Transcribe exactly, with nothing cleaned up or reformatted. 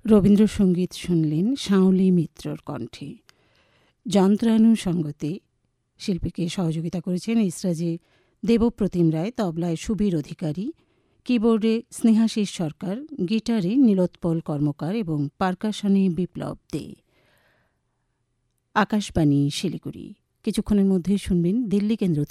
রবীন্দ্রসঙ্গীত শুনলেন শাওলি মিত্রর কণ্ঠে। যন্ত্রানুষঙ্গতে শিল্পীকে সহযোগিতা করেছেন ইসরাজি দেবপ্রতিম রায়, তবলায় সুবীর অধিকারী, কিবোর্ডে স্নেহাশিস সরকার, গিটারে নীলোৎপল কর্মকার এবং পারকাশনে বিপ্লব দে। আকাশবাণী শিলিগুড়ি। কিছুক্ষণের মধ্যে শুনবেন দিল্লি কেন্দ্র